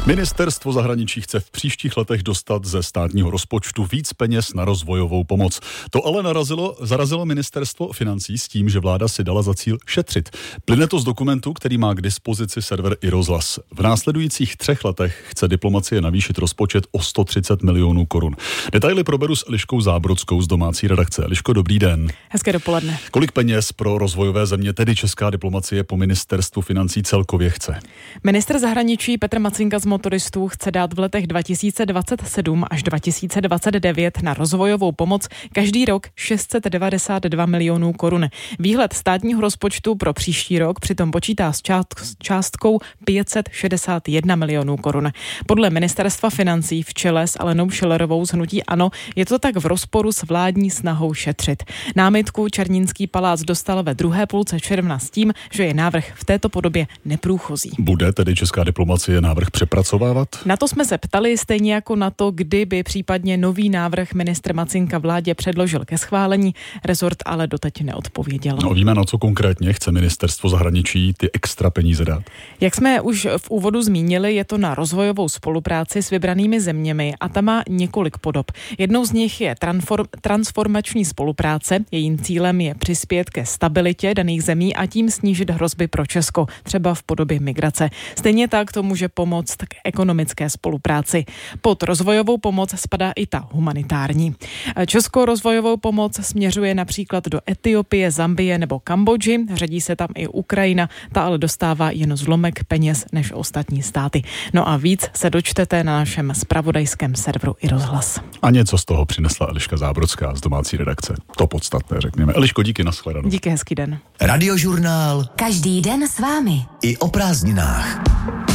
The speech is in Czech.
Ministerstvo zahraničí chce v příštích letech dostat ze státního rozpočtu víc peněz na rozvojovou pomoc. To ale zarazilo ministerstvo financí s tím, že vláda si dala za cíl šetřit. Plyne to z dokumentu, který má k dispozici server iRozhlas. V následujících 3 letech chce diplomacie navýšit rozpočet o 130 milionů korun. Detaily proberu s Eliškou Zábrodskou z domácí redakce. Eliško, dobrý den. Hezké dopoledne. Kolik peněz pro rozvojové země, tedy česká diplomacie, po ministerstvu financí celkově chce? Ministr zahraničí Petr Macinka z Motoristů chce dát v letech 2027 až 2029 na rozvojovou pomoc každý rok 692 milionů korun. Výhled státního rozpočtu pro příští rok přitom počítá s částkou 561 milionů korun. Podle ministerstva financí v čele s Alenou Schillerovou z hnutí ANO je to tak v rozporu s vládní snahou šetřit. Námitku Černínský palác dostal ve druhé půlce června s tím, že je návrh v této podobě neprůchozí. Bude tedy česká diplomacie návrh přepracovávat? Na to jsme se ptali, stejně jako na to, kdy by případně nový návrh ministr Macinka vládě předložil ke schválení. Rezort ale doteď neodpověděl. No, víme, na co konkrétně chce ministerstvo zahraničí ty extra peníze dát. Jak jsme už v úvodu zmínili, je to na rozvojovou spolupráci s vybranými zeměmi a ta má několik podob. Jednou z nich je transformační spolupráce. Jejím cílem je přispět ke stabilitě daných zemí a tím snížit hrozby pro Česko, třeba v podobě migrace. Stejně tak to může pomoct k ekonomické spolupráci. Pod rozvojovou pomoc spadá i ta humanitární. Českou rozvojovou pomoc směřuje například do Etiopie, Zambie nebo Kambodži. Řadí se tam i Ukrajina, ta ale dostává jen zlomek peněz než ostatní státy. No a víc se dočtete na našem zpravodajském serveru iRozhlas. A něco z toho přinesla Eliška Zábrodská z domácí redakce. To podstatné, řekněme. Eliško, díky, nashledanou. Díky, hezký den. Radiožurnál. Každý den s vámi. I o prázdninách.